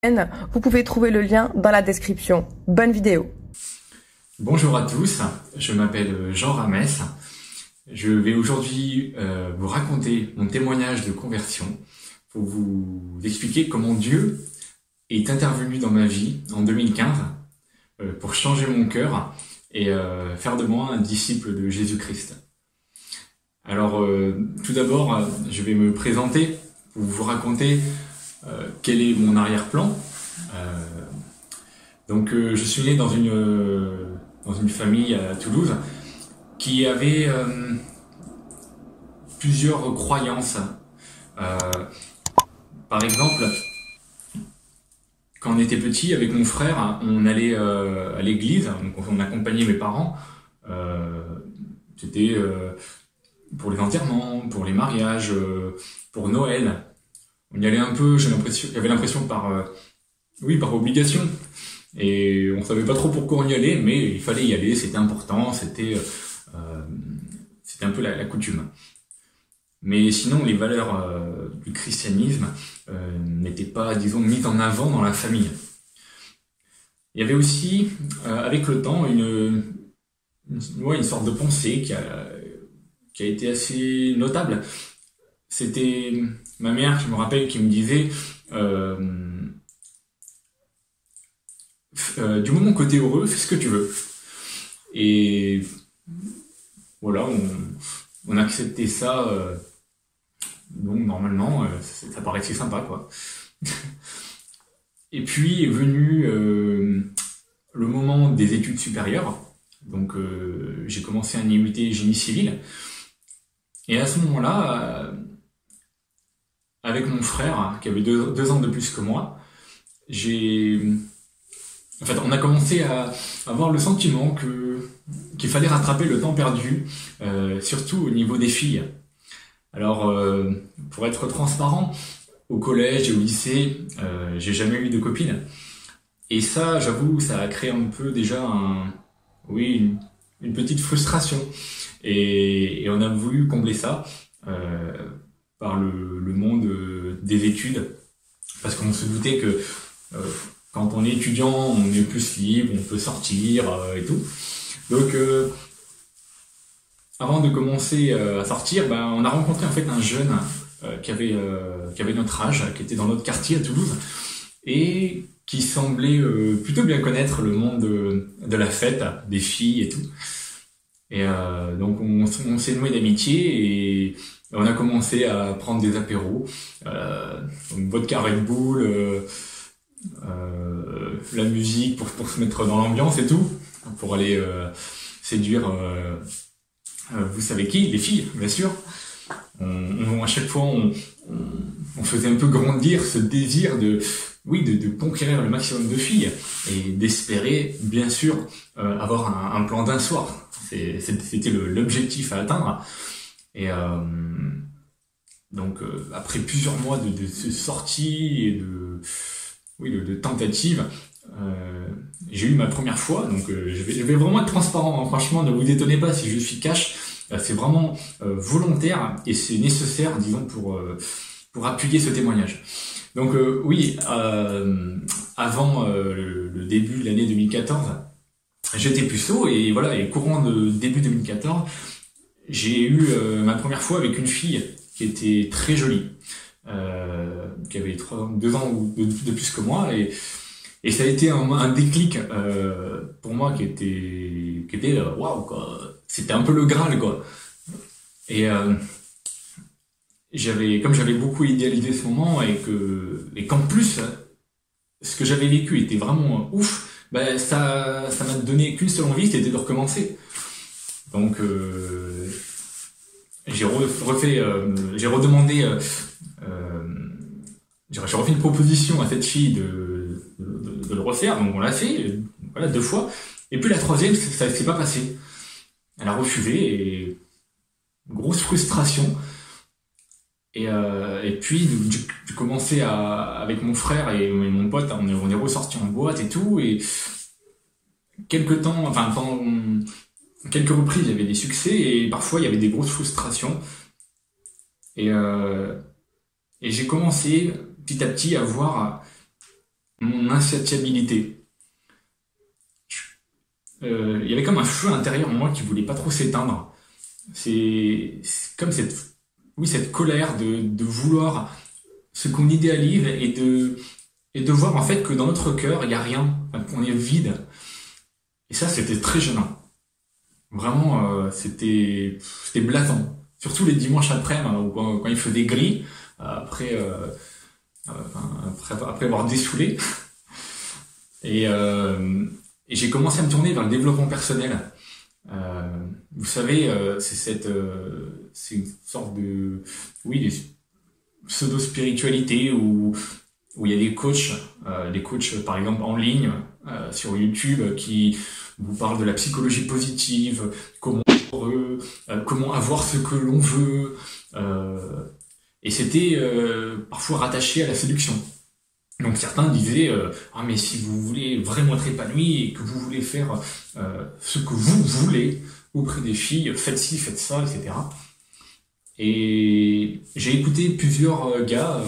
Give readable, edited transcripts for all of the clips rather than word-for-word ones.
Vous pouvez trouver le lien dans la description. Bonne vidéo. Bonjour à tous, je m'appelle Jean Ramès. Je vais aujourd'hui vous raconter mon témoignage de conversion pour vous expliquer comment Dieu est intervenu dans ma vie en 2015 pour changer mon cœur et faire de moi un disciple de Jésus-Christ. Alors tout d'abord, je vais me présenter pour vous raconter quel est mon arrière-plan. Je suis né dans une famille à Toulouse qui avait plusieurs croyances. Par exemple, quand on était petit, avec mon frère, on allait à l'église, donc on accompagnait mes parents. C'était pour les enterrements, pour les mariages, pour Noël. On y allait un peu, j'avais l'impression par obligation. Et on savait pas trop pourquoi on y allait, mais il fallait y aller, c'était important, c'était un peu la coutume. Mais sinon, les valeurs du christianisme n'étaient pas, disons, mises en avant dans la famille. Il y avait aussi, avec le temps, une sorte de pensée qui a été assez notable. C'était ma mère, je me rappelle, qui me disait du moment que tu es heureux, fais ce que tu veux. Et voilà, on acceptait ça, donc normalement, ça paraissait sympa, quoi. Et puis est venu le moment des études supérieures. Donc j'ai commencé un IUT génie civil. Et à ce moment-là, avec mon frère, qui avait deux ans de plus que moi, on a commencé à avoir le sentiment qu'il fallait rattraper le temps perdu, surtout au niveau des filles. Alors, pour être transparent, au collège et au lycée, j'ai jamais eu de copine. Et ça, j'avoue, ça a créé un peu déjà une petite frustration. Et on a voulu combler ça par le monde des études, parce qu'on se doutait que quand on est étudiant, on est plus libre, on peut sortir et tout. Donc, avant de commencer à sortir, on a rencontré en fait un jeune qui avait notre âge, qui était dans notre quartier à Toulouse, et qui semblait plutôt bien connaître le monde de la fête, des filles et tout. Et donc on s'est noué d'amitié et on a commencé à prendre des apéros, donc vodka Red Bull, la musique pour se mettre dans l'ambiance et tout, pour aller séduire vous savez qui, les filles, bien sûr. À chaque fois on faisait un peu grandir ce désir de conquérir le maximum de filles et d'espérer bien sûr avoir un plan d'un soir. C'était l'objectif à atteindre. Et après plusieurs mois de sorties et de tentatives, j'ai eu ma première fois. Donc je vais vraiment être transparent, hein. Franchement, ne vous étonnez pas si je suis cash. C'est vraiment volontaire et c'est nécessaire, disons, pour appuyer ce témoignage. Donc avant le début de l'année 2014, j'étais puceau et voilà, et courant de début 2014, j'ai eu ma première fois avec une fille qui était très jolie, qui avait 2 ans de plus que moi, et ça a été un déclic pour moi qui était waouh, quoi. C'était un peu le Graal, quoi. Et comme j'avais beaucoup idéalisé ce moment et qu'en plus ce que j'avais vécu était vraiment ouf, ça m'a donné qu'une seule envie, c'était de recommencer. Donc j'ai refait une proposition à cette fille de le refaire, donc on l'a fait, voilà, 2 fois. Et puis la troisième, ça s'est pas passé. Elle a refusé et grosse frustration. Et puis j'ai commencé avec mon frère et mon pote, on est ressortis en boîte et tout, et pendant quelques reprises il y avait des succès et parfois il y avait des grosses frustrations. Et j'ai commencé petit à petit à voir mon insatiabilité. Il y avait comme un feu intérieur en moi qui voulait pas trop s'éteindre. C'est comme cette colère de vouloir ce qu'on idéalise et de voir en fait que dans notre cœur, il n'y a rien, qu'on est vide. Et ça, c'était très gênant. Vraiment, c'était blatant. Surtout les dimanches après, quand il faisait gris, après, après avoir dessoulé. Et, et j'ai commencé à me tourner vers le développement personnel. Vous savez, c'est une sorte de, oui, de pseudo-spiritualité où il y a des coachs par exemple en ligne sur YouTube qui vous parlent de la psychologie positive, comment avoir ce que l'on veut, et c'était parfois rattaché à la séduction. Donc certains disaient ah mais si vous voulez vraiment être épanoui et que vous voulez faire ce que vous voulez auprès des filles, faites ci, faites ça, etc. Et j'ai écouté plusieurs gars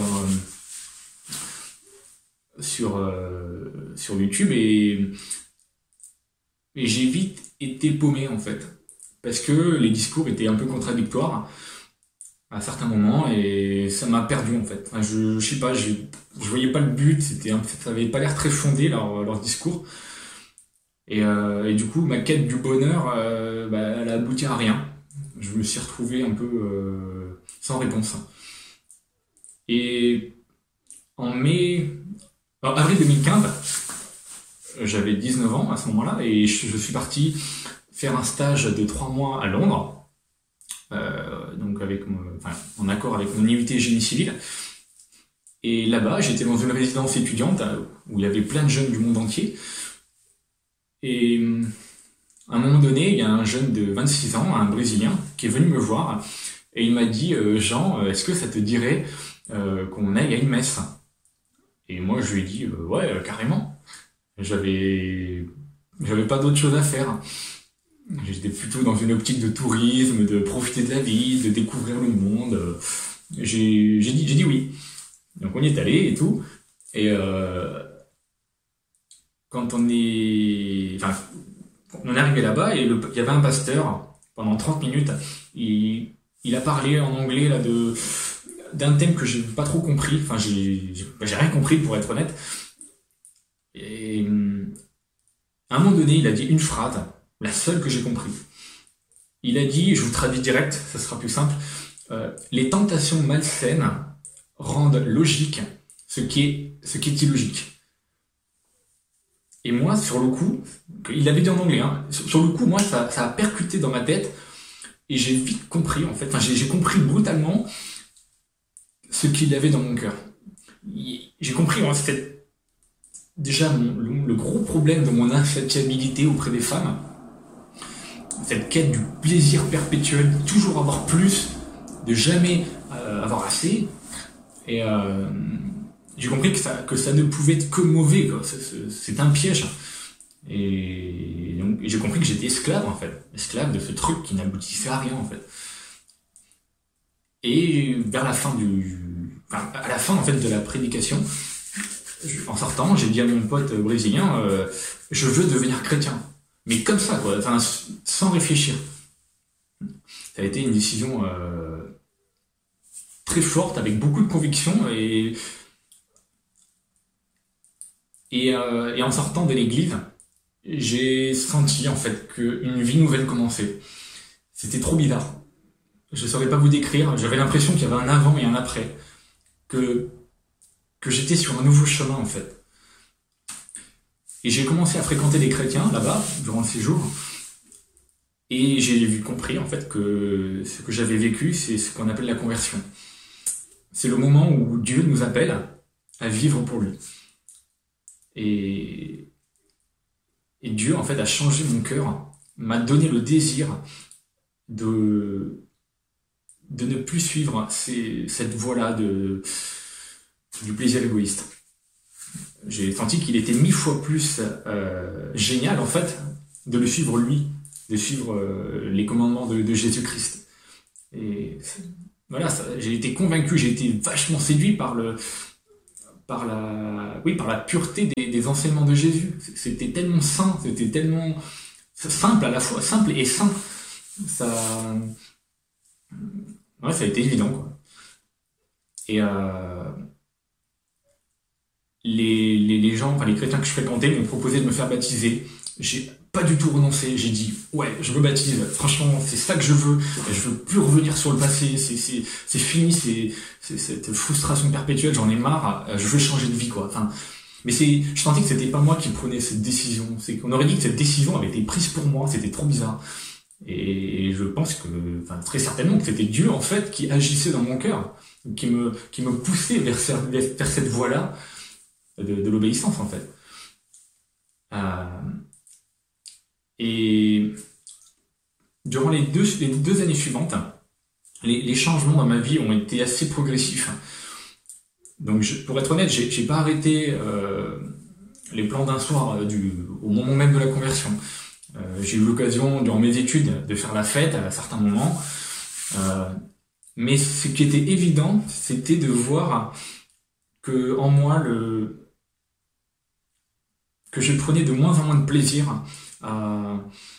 sur YouTube et j'ai vite été paumé en fait parce que les discours étaient un peu contradictoires à certains moments et ça m'a perdu en fait. Enfin, je sais pas, je voyais pas le but, ça avait pas l'air très fondé leur discours et du coup ma quête du bonheur elle a abouti à rien. Je me suis retrouvé un peu sans réponse. Et en avril 2015, j'avais 19 ans à ce moment-là et je suis parti faire un stage de 3 mois à Londres, donc en accord avec mon IUT génie civil. Et là-bas, j'étais dans une résidence étudiante où il y avait plein de jeunes du monde entier. Et à un moment donné, il y a un jeune de 26 ans, un Brésilien, qui est venu me voir et il m'a dit Jean, est-ce que ça te dirait qu'on aille à une messe? Et moi, je lui ai dit ouais, carrément. J'avais pas d'autre chose à faire. J'étais plutôt dans une optique de tourisme, de profiter de la vie, de découvrir le monde. J'ai dit oui. Donc on y est allé et tout. Et quand on est arrivé là-bas et il y avait un pasteur pendant 30 minutes. Il a parlé en anglais là d'un thème que j'ai pas trop compris. Enfin, j'ai rien compris pour être honnête. Et à un moment donné, il a dit une phrase, la seule que j'ai compris. Il a dit, je vous traduis direct, ça sera plus simple, les tentations malsaines rendent logique ce qui est illogique. Et moi, sur le coup, il avait dit en anglais, hein, sur le coup, moi, ça a percuté dans ma tête et j'ai vite compris, en fait, j'ai compris brutalement ce qu'il avait dans mon cœur. J'ai compris, c'était déjà le gros problème de mon insatiabilité auprès des femmes, cette quête du plaisir perpétuel, de toujours avoir plus, de jamais avoir assez. Et j'ai compris que ça ne pouvait être que mauvais, quoi. C'est un piège. Et donc j'ai compris que j'étais esclave en fait, esclave de ce truc qui n'aboutissait à rien en fait. Et vers la fin à la fin en fait de la prédication, en sortant, j'ai dit à mon pote brésilien, je veux devenir chrétien. Mais comme ça, quoi, sans réfléchir. Ça a été une décision très forte, avec beaucoup de conviction, et en sortant de l'église, j'ai senti en fait qu'une vie nouvelle commençait. C'était trop bizarre. Je ne saurais pas vous décrire, j'avais l'impression qu'il y avait un avant et un après. Que j'étais sur un nouveau chemin en fait. Et j'ai commencé à fréquenter des chrétiens là-bas, durant le séjour, et j'ai compris en fait que ce que j'avais vécu, c'est ce qu'on appelle la conversion. C'est le moment où Dieu nous appelle à vivre pour lui. Et Dieu en fait a changé mon cœur, m'a donné le désir de ne plus suivre cette voie-là du plaisir égoïste. J'ai senti qu'il était 1000 fois plus génial en fait de le suivre lui, de suivre les commandements de Jésus-Christ. Et voilà, j'ai été convaincu, j'ai été vachement séduit par par la pureté des enseignements de Jésus. C'était tellement saint, c'était tellement simple à la fois, simple et saint. Ça, ouais, ça a été évident, quoi. Et les gens, enfin les chrétiens que je fréquentais m'ont proposé de me faire baptiser. J'ai pas du tout renoncé. J'ai dit ouais, je me baptise. Franchement, c'est ça que je veux. Je veux plus revenir sur le passé. C'est fini. C'est cette frustration perpétuelle. J'en ai marre. Je veux changer de vie, quoi. Enfin, mais je sentais que c'était pas moi qui prenais cette décision. C'est qu'on aurait dit que cette décision avait été prise pour moi. C'était trop bizarre. Et je pense que, enfin, très certainement que c'était Dieu en fait qui agissait dans mon cœur, qui me poussait vers cette voie-là de l'obéissance en fait. Et durant les deux années suivantes, les changements dans ma vie ont été assez progressifs. Donc, pour être honnête, j'ai pas arrêté les plans d'un soir au moment même de la conversion. J'ai eu l'occasion, durant mes études, de faire la fête à certains moments. Mais ce qui était évident, c'était de voir que en moi, que je prenais de moins en moins de plaisir à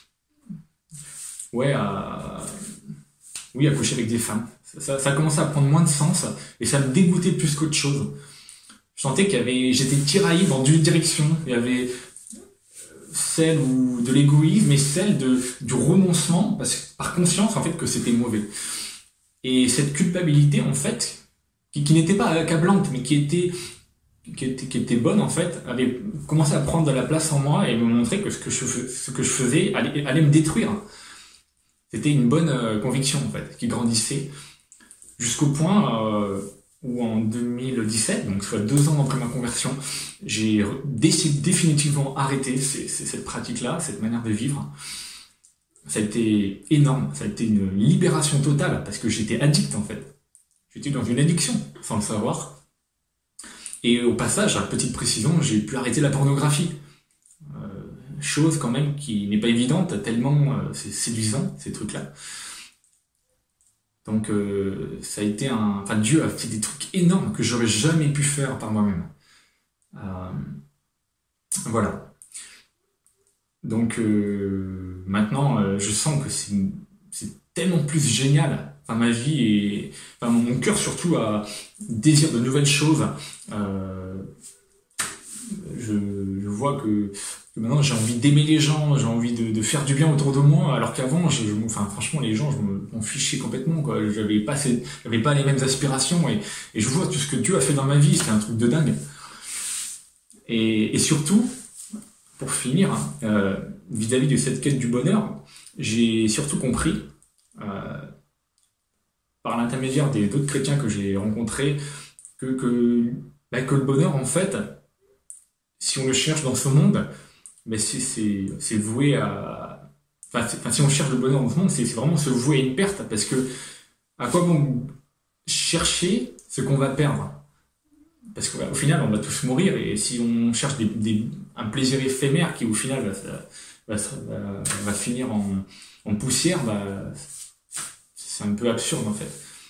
coucher avec des femmes. Ça commençait à prendre moins de sens et ça me dégoûtait plus qu'autre chose. Je sentais j'étais tiraillé dans deux directions. Il y avait celle de l'égoïsme et celle du renoncement, par conscience en fait que c'était mauvais. Et cette culpabilité en fait, qui n'était pas accablante, mais qui était bonne en fait, avait commencé à prendre de la place en moi et me montrer que ce que je faisais allait me détruire. C'était une bonne conviction en fait, qui grandissait jusqu'au point où en 2017, donc soit 2 ans après ma conversion, j'ai définitivement arrêté cette pratique-là, cette manière de vivre. Ça a été énorme, ça a été une libération totale parce que j'étais addict en fait. J'étais dans une addiction sans le savoir. Et au passage, à petite précision, j'ai pu arrêter la pornographie. Chose quand même qui n'est pas évidente, tellement c'est séduisant, ces trucs-là. Donc ça a été Dieu a fait des trucs énormes que j'aurais jamais pu faire par moi-même. Voilà. Donc maintenant, je sens que c'est tellement plus génial. Enfin, ma vie et mon cœur surtout a désir de nouvelles choses. Je vois que maintenant j'ai envie d'aimer les gens, j'ai envie de faire du bien autour de moi, alors qu'avant, franchement, les gens, je m'en fichais complètement, quoi. J'avais pas les mêmes aspirations et je vois tout ce que Dieu a fait dans ma vie, c'est un truc de dingue. Et surtout, pour finir, vis-à-vis de cette quête du bonheur, j'ai surtout compris, par l'intermédiaire d'autres chrétiens que j'ai rencontrés, que le bonheur, en fait, si on le cherche dans ce monde, mais c'est voué à... si on cherche le bonheur dans ce monde, c'est vraiment se vouer à une perte, parce que à quoi bon chercher ce qu'on va perdre? Parce qu'au final, on va tous mourir, et si on cherche un plaisir éphémère qui, au final, va finir en poussière, c'est un peu absurde, en fait.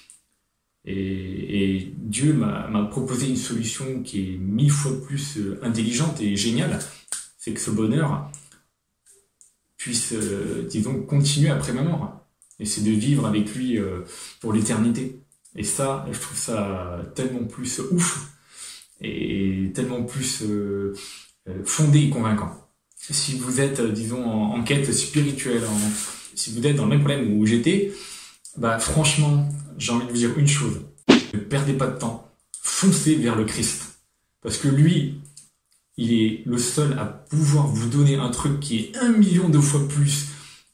Et Dieu m'a proposé une solution qui est 1000 fois plus intelligente et géniale. C'est que ce bonheur puisse, disons, continuer après ma mort. Et c'est de vivre avec lui pour l'éternité. Et ça, je trouve ça tellement plus ouf et tellement plus fondé et convaincant. Si vous êtes, disons, en quête spirituelle, si vous êtes dans le même problème où j'étais, franchement, j'ai envie de vous dire une chose. Ne perdez pas de temps. Foncez vers le Christ. Parce que lui, il est le seul à pouvoir vous donner un truc qui est 1 million de fois plus,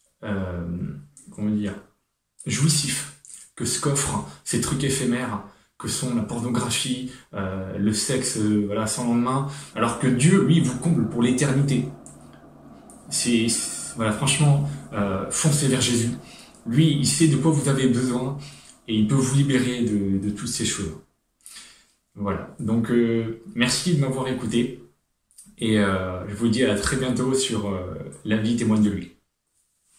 jouissif que ce qu'offrent ces trucs éphémères que sont la pornographie, le sexe, sans lendemain. Alors que Dieu, lui, vous comble pour l'éternité. Franchement, foncez vers Jésus. Lui, il sait de quoi vous avez besoin et il peut vous libérer de toutes ces choses. Voilà. Donc, merci de m'avoir écouté et je vous dis à très bientôt sur La vie témoigne de lui.